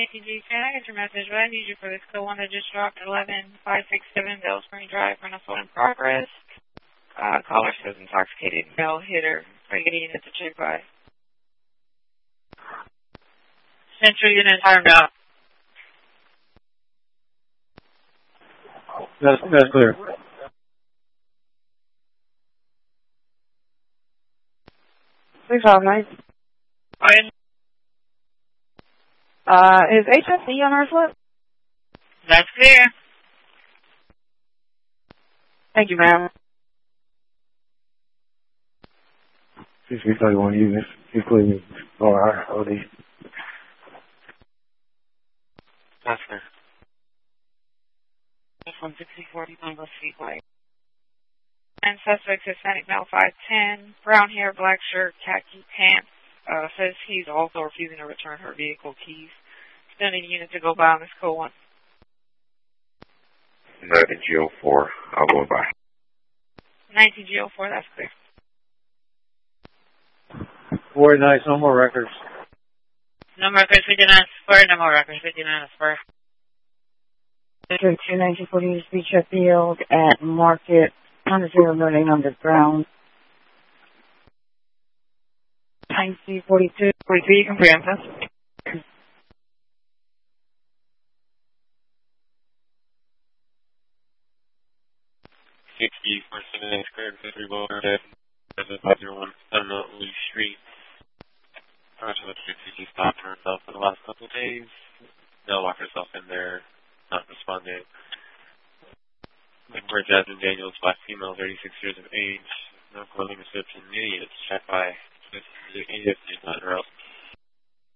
ATG, can I get your message? What I need you for this code one that just dropped 11567 Bell Spring Drive, rental in progress. Caller says intoxicated male hitter. Are you getting unit to check by? Central unit timed out. That's clear. 659. Is HSC on our slip? That's clear. Thank you, ma'am. 6331 units, including OD. That's clear. F-16040 Congo Speedway. And suspect Hispanic male 5'10", brown hair, black shirt, khaki pants. Says he's also refusing to return her vehicle keys. Still need a unit to go by on this code one. 19G04, I'll go by. 19G04, that's clear. 49, no more records. No more records, 59 Spur, no more records, 59 Spur. District 21940 Beach Field at Market, on the zero running underground. Time C42. 42, you can preempt us. Squared 53 501 Lee Street. Project with 50 stopped herself for the last couple of days. They'll lock herself in there, not responding. Where Jasmine Daniels, black female, 36 years of age, no clothing description, idiots, checked by 50 not or else.